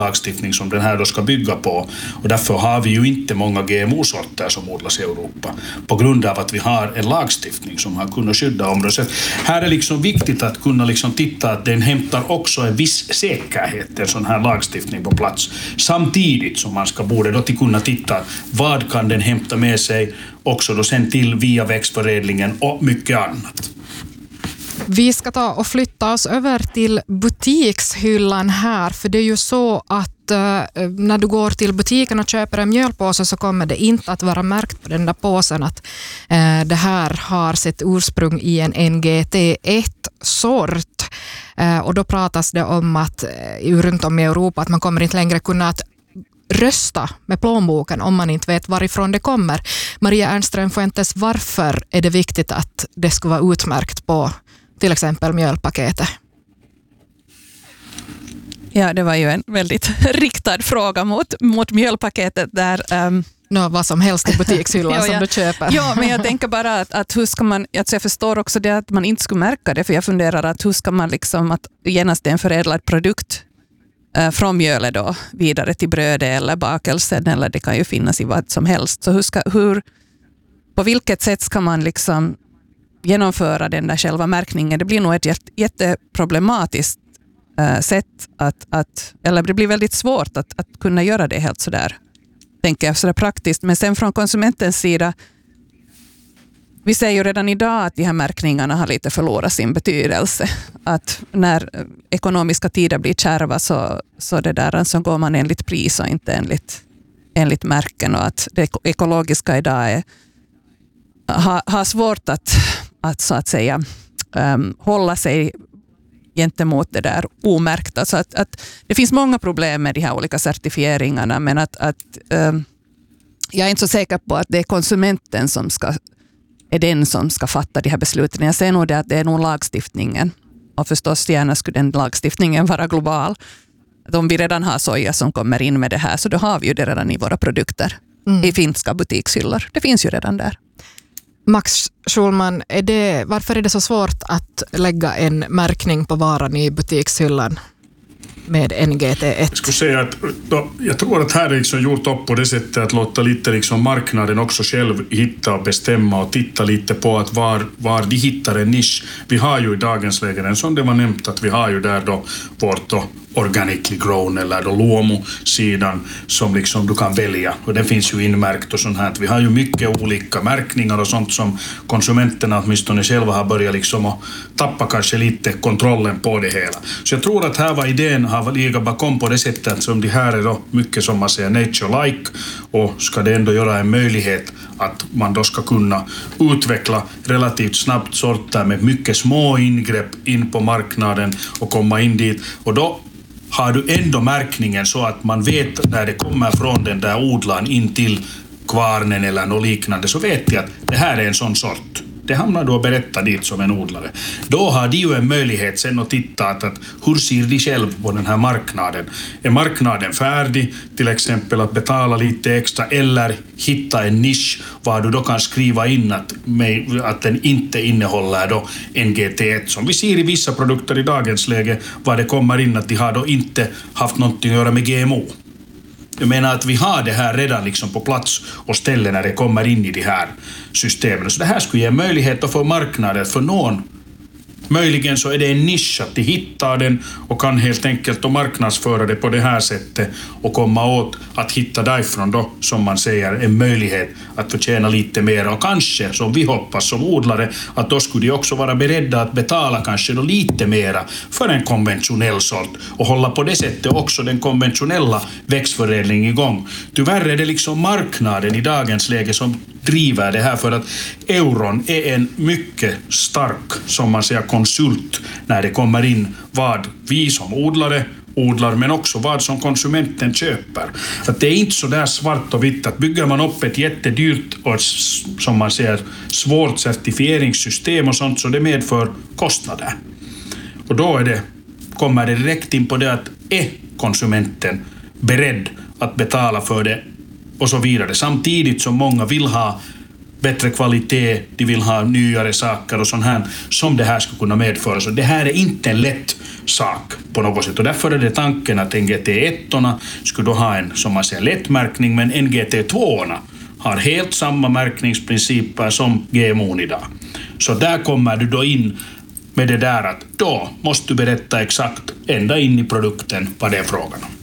lagstiftning som den här då ska bygga på. Och därför har vi ju inte många GMO-sorter som odlas i Europa. På grund av att vi har en lagstiftning som har kunnat skydda området. Så här är liksom viktigt att kunna liksom titta att den hämtar också en viss säkerhet, en sån här lagstiftning på plats. Samtidigt som man borde då till kunna titta vad kan den hämta med sig också då sen till via växtförädlingen och mycket annat. Vi ska ta och flytta oss över till butikshyllan här, för det är ju så att när du går till butiken och köper en mjölpåse så kommer det inte att vara märkt på den där påsen att det här har sitt ursprung i en NGT1-sort. Och då pratas det om att runt om i Europa att man kommer inte längre kunna att rösta med plånboken om man inte vet varifrån det kommer. Maria Ernström Fuentes, varför är det viktigt att det ska vara utmärkt på till exempel mjölpaketet? Ja, det var ju en väldigt riktad fråga mot mjölpaketet där. Vad som helst i butikshyllan som du köper. Ja, men jag tänker bara att hur ska man, alltså jag förstår också det att man inte skulle märka det, för jag funderar att hur ska man liksom att genast en förädlad produkt från mjölet då vidare till brödet eller bakelsen, eller det kan ju finnas i vad som helst. Så på vilket sätt ska man liksom genomföra den där själva märkningen? Det blir nog ett jätteproblematiskt sätt eller det blir väldigt svårt att kunna göra det helt sådär, tänker jag, sådär praktiskt. Men sen från konsumentens sida, vi ser ju redan idag att de här märkningarna har lite förlorat sin betydelse. Att när ekonomiska tider blir kärva så det där så går man enligt pris och inte enligt märken, och att det ekologiska idag har svårt att så att säga hålla sig gentemot det där omärkta. Så att det finns många problem med de här olika certifieringarna, men att jag är inte så säker på att det är konsumenten som är den som ska fatta de här besluten. Jag ser nog det att det är nog lagstiftningen, och förstås gärna skulle den lagstiftningen vara global. Att om vi redan har soja som kommer in med det här, så då har vi ju det redan i våra produkter i finska butikshyllor. Det finns ju redan där. Max Schulman, varför är det så svårt att lägga en märkning på varan i butikshyllan med NGT1? Jag skulle säga att jag tror att här är liksom gjort upp på det sättet att låta lite liksom marknaden också själv hitta och bestämma och titta lite på att var de hittar en nisch. Vi har ju i dagens läge, som det var nämnt, att vi har ju där då vårt då organically grown eller då Luomo-sidan som liksom du kan välja, och den finns ju inmärkt och sånt här. Vi har ju mycket olika märkningar och sånt som konsumenterna åtminstone själva har börjat liksom att tappa kanske lite kontrollen på det hela. Så jag tror att här var idén har legat bakom på det sättet som det här är då mycket som man säger nature-like, och ska det ändå göra en möjlighet att man då ska kunna utveckla relativt snabbt sorter med mycket små ingrepp in på marknaden och komma in dit, och då har du ändå märkningen så att man vet när det kommer från den där odlaren in till kvarnen eller något liknande, så vet jag att det här är en sån sort. Det hamnar då att berätta dit som en odlare. Då har de ju en möjlighet sen att titta att hur ser de själv på den här marknaden. Är marknaden färdig till exempel att betala lite extra, eller hitta en nisch var du då kan skriva in att den inte innehåller då NGT1, som vi ser i vissa produkter i dagens läge, var det kommer in att de har då inte haft någonting att göra med GMO. Jag menar att vi har det här redan liksom på plats och ställe när det kommer in i de här systemen. Så det här skulle ge möjlighet att få marknaden för någon. Möjligen så är det en nisch att de hittar den och kan helt enkelt och marknadsföra det på det här sättet och komma åt att hitta därifrån då, som man säger, en möjlighet att förtjäna lite mer, och kanske, som vi hoppas som odlare, att då skulle de också vara beredda att betala kanske då lite mera för en konventionell sort och hålla på det sättet också den konventionella växtförädlingen igång. Tyvärr är det liksom marknaden i dagens läge som driver det här, för att euron är en mycket stark, som man säger, konsult när det kommer in vad vi som odlare odlar, men också vad som konsumenten köper. Att det är inte så där svart och vitt att bygger man upp ett jättedyrt och, som man säger, svårt certifieringssystem och sånt, så det medför kostnader. Och då kommer det direkt in på det att är konsumenten beredd att betala för det och så vidare. Samtidigt som många vill ha bättre kvalitet, de vill ha nyare saker och sånt här som det här ska kunna medföra. Så det här är inte en lätt sak på något sätt. Och därför är det tanken att NGT1 skulle då ha en, som man säger, lättmärkning, men NGT2 har helt samma märkningsprinciper som GMO idag. Så där kommer du då in med det där att då måste du berätta exakt ända in i produkten vad det är frågan om.